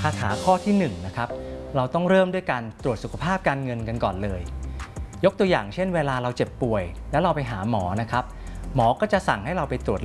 คาถาข้อที่1นะครับเราต้องเริ่มด้วยการตรวจสุขภาพการเงินกันก่อนเลยยกตัวอย่างเช่นเวลาเราเจ็บป่วยแล้วเราไปหาหมอนะครับหมอก็จะสั่งให้เราไปตรวจ